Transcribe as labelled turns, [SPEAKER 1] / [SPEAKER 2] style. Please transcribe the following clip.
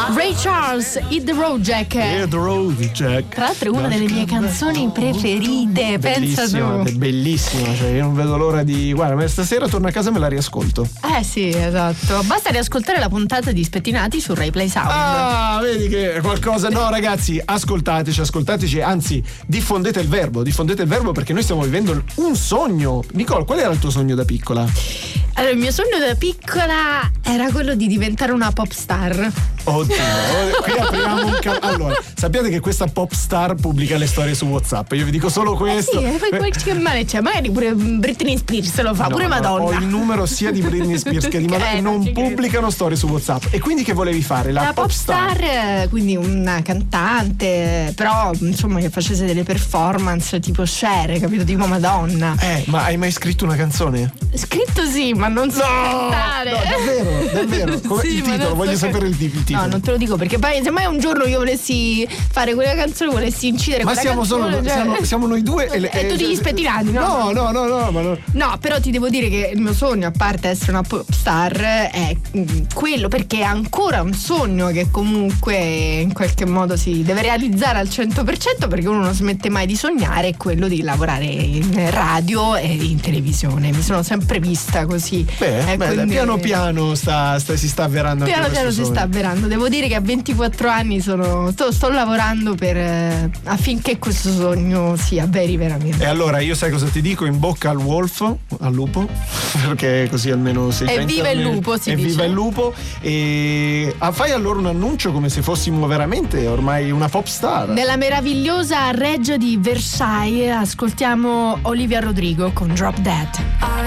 [SPEAKER 1] Ray Charles, Hit the Road Jack.
[SPEAKER 2] Hit the Road Jack.
[SPEAKER 1] Tra l'altro è una delle mie canzoni preferite, pensa tu.
[SPEAKER 2] È bellissima, cioè io non vedo l'ora di... Guarda, ma stasera torno a casa e me la riascolto.
[SPEAKER 1] Sì, esatto. Basta riascoltare la puntata di Spettinati su Rai Play Sound.
[SPEAKER 2] Ah, vedi che è qualcosa. No, ragazzi, ascoltateci, anzi, diffondete il verbo perché noi stiamo vivendo un sogno. Nicole, qual era il tuo sogno da piccola?
[SPEAKER 1] Allora, il mio sogno da piccola era quello di diventare una pop star.
[SPEAKER 2] Oddio, qui apriamo allora, sappiate che questa pop star pubblica le storie su WhatsApp. Io vi dico solo questo.
[SPEAKER 1] Che male c'è? Magari pure Britney Spears lo fa, pure Madonna.
[SPEAKER 2] Ho il numero sia di Britney Spears che di Madonna e non pubblicano storie su WhatsApp. E quindi che volevi fare? La
[SPEAKER 1] pop star, quindi una cantante, però insomma che facesse delle performance tipo Cher, capito? Tipo Madonna.
[SPEAKER 2] Ma hai mai scritto una canzone?
[SPEAKER 1] Scritto sì, ma non so cantare.
[SPEAKER 2] No, davvero. Sì, il titolo, voglio sapere il titolo.
[SPEAKER 1] No, non te lo dico perché poi se mai un giorno io volessi fare quella canzone, volessi incidere quella canzone.
[SPEAKER 2] Ma siamo noi due
[SPEAKER 1] e tutti gli spettinati, no? No, però ti devo dire che il mio sogno, a parte essere una pop star, è quello, perché è ancora un sogno che comunque in qualche modo si deve realizzare al 100%, perché uno non smette mai di sognare, è quello di lavorare in radio e in televisione. Mi sono sempre vista così.
[SPEAKER 2] Quindi, piano piano si sta avverando.
[SPEAKER 1] Piano piano si sta avverando. Devo dire che a 24 anni sto lavorando affinché questo sogno si avveri veramente.
[SPEAKER 2] E allora io sai cosa ti dico? In bocca al lupo, perché così almeno si sente.
[SPEAKER 1] Viva il lupo, si dice.
[SPEAKER 2] Viva il lupo. E fai allora un annuncio come se fossimo veramente ormai una pop star.
[SPEAKER 1] Nella meravigliosa reggia di Versailles ascoltiamo Olivia Rodrigo con Drop Dead.